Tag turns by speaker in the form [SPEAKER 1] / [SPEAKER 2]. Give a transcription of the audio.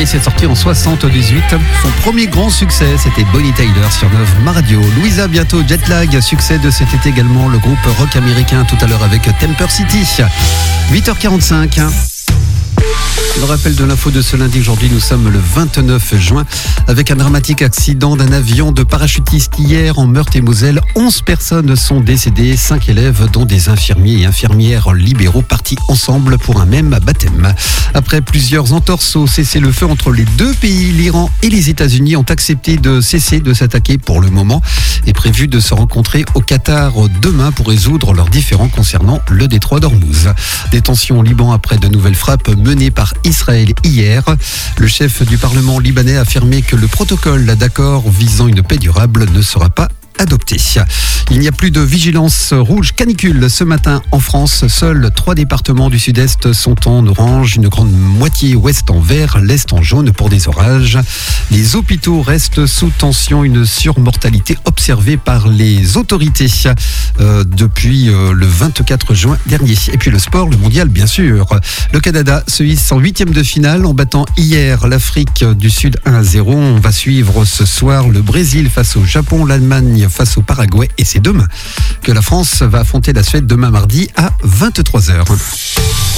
[SPEAKER 1] et c'est sorti en 78. Son premier grand succès, c'était Bonnie Tyler sur Neuve Radio. Louisa, bientôt Jetlag, succès de cet été également, le groupe rock américain tout à l'heure avec Temper City. 8h45. Le rappel de l'info de ce lundi, aujourd'hui nous sommes le 29 juin avec un dramatique accident d'un avion de parachutistes hier en Meurthe-et-Moselle. 11 personnes sont décédées, 5 élèves dont des infirmiers et infirmières libéraux partis ensemble pour un même baptême. Après plusieurs entorses au cessez-le-feu entre les deux pays, l'Iran et les États-Unis ont accepté de cesser de s'attaquer pour le moment et prévu de se rencontrer au Qatar demain pour résoudre leurs différends concernant le détroit d'Ormuz. Des tensions au Liban après de nouvelles frappes menées par Israël hier. Le chef du Parlement libanais a affirmé que le protocole d'accord visant une paix durable ne sera pas adopté. Il n'y a plus de vigilance rouge canicule ce matin en France. Seuls 3 départements du sud-est sont en orange, une grande moitié ouest en vert, l'est en jaune pour des orages. Les hôpitaux restent sous tension, une surmortalité observée par les autorités depuis le 24 juin dernier. Et puis le sport, le mondial bien sûr. Le Canada se hisse en 8e de finale en battant hier l'Afrique du Sud 1-0. On va suivre ce soir le Brésil face au Japon, l'Allemagne face au Paraguay et c'est demain que la France va affronter la Suède demain mardi à 23h.